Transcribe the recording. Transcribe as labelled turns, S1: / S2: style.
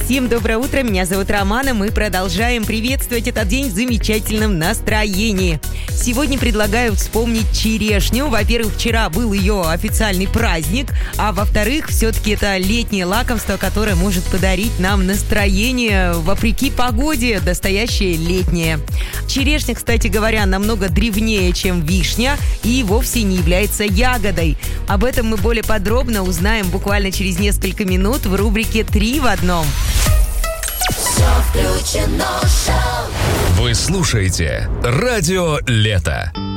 S1: Всем доброе утро, меня зовут Романа. Мы продолжаем приветствовать этот день в замечательном настроении. Сегодня предлагаю вспомнить черешню. Во-первых, вчера был ее официальный праздник, а во-вторых, все-таки это летнее лакомство, которое может подарить нам настроение вопреки погоде, настоящее летнее. Черешня, кстати говоря, намного древнее, чем вишня, и вовсе не является ягодой. Об этом мы более подробно узнаем буквально через несколько минут в рубрике «Три в одном».
S2: Все включено, шоу.
S3: Вы слушаете «Радио Лето».